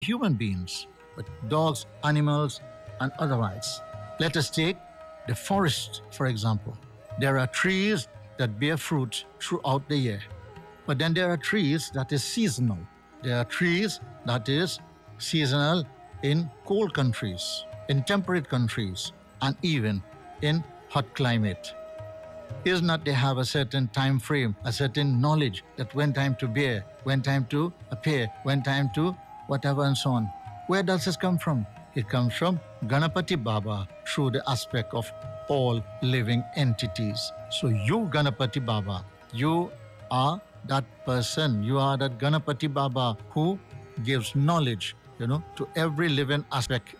human beings, but dogs, animals, and otherwise. Let us take the forest, for example. There are trees that bear fruit throughout the year, but then there are trees that is seasonal. There are trees that is seasonal in cold countries, in temperate countries, and even in hot climate. Is not they have a certain time frame, a certain knowledge that when time to bear, when time to appear, when time to whatever and so on. Where does this come from? It comes from Ganapati Baba through the aspect of all living entities. So you Ganapati Baba, you are that person, you are that Ganapati Baba who gives knowledge, to every living aspect